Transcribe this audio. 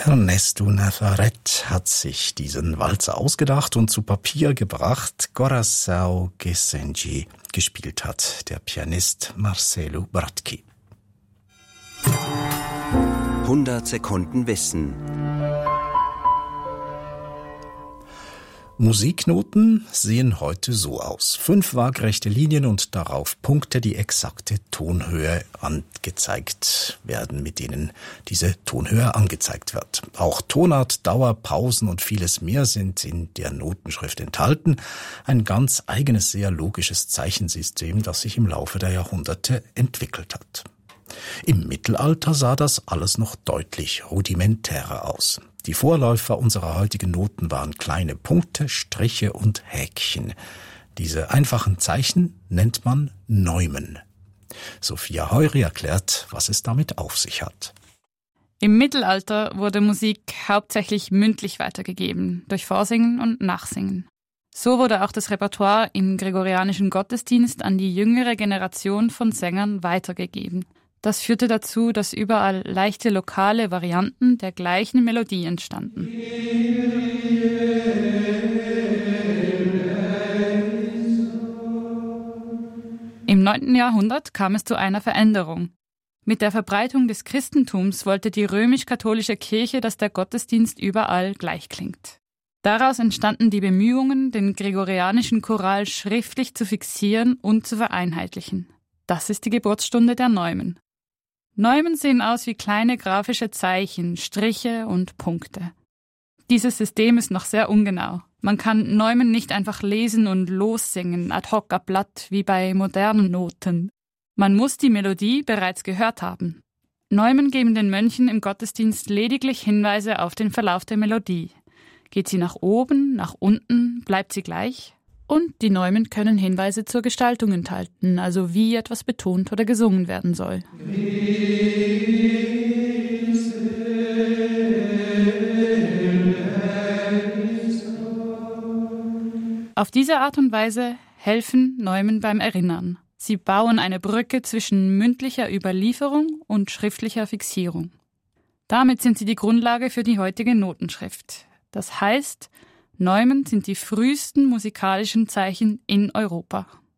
Ernesto Navarrete hat sich diesen Walzer ausgedacht und zu Papier gebracht. Coração que senti gespielt hat der Pianist Marcelo Bratky. 100 Sekunden Wissen. Musiknoten sehen heute so aus. 5 waagerechte Linien und darauf Punkte, die exakte Tonhöhe angezeigt werden, mit denen diese Tonhöhe angezeigt wird. Auch Tonart, Dauer, Pausen und vieles mehr sind in der Notenschrift enthalten. Ein ganz eigenes, sehr logisches Zeichensystem, das sich im Laufe der Jahrhunderte entwickelt hat. Im Mittelalter sah das alles noch deutlich rudimentärer aus. Die Vorläufer unserer heutigen Noten waren kleine Punkte, Striche und Häkchen. Diese einfachen Zeichen nennt man Neumen. Sophia Heury erklärt, was es damit auf sich hat. Im Mittelalter wurde Musik hauptsächlich mündlich weitergegeben, durch Vorsingen und Nachsingen. So wurde auch das Repertoire im gregorianischen Gottesdienst an die jüngere Generation von Sängern weitergegeben. Das führte dazu, dass überall leichte lokale Varianten der gleichen Melodie entstanden. Im 9. Jahrhundert kam es zu einer Veränderung. Mit der Verbreitung des Christentums wollte die römisch-katholische Kirche, dass der Gottesdienst überall gleich klingt. Daraus entstanden die Bemühungen, den gregorianischen Choral schriftlich zu fixieren und zu vereinheitlichen. Das ist die Geburtsstunde der Neumen. Neumen sehen aus wie kleine grafische Zeichen, Striche und Punkte. Dieses System ist noch sehr ungenau. Man kann Neumen nicht einfach lesen und lossingen, ad hoc ab Blatt, wie bei modernen Noten. Man muss die Melodie bereits gehört haben. Neumen geben den Mönchen im Gottesdienst lediglich Hinweise auf den Verlauf der Melodie. Geht sie nach oben, nach unten, bleibt sie gleich? Und die Neumen können Hinweise zur Gestaltung enthalten, also wie etwas betont oder gesungen werden soll. Auf diese Art und Weise helfen Neumen beim Erinnern. Sie bauen eine Brücke zwischen mündlicher Überlieferung und schriftlicher Fixierung. Damit sind sie die Grundlage für die heutige Notenschrift. Das heißt, Neumen sind die frühesten musikalischen Zeichen in Europa.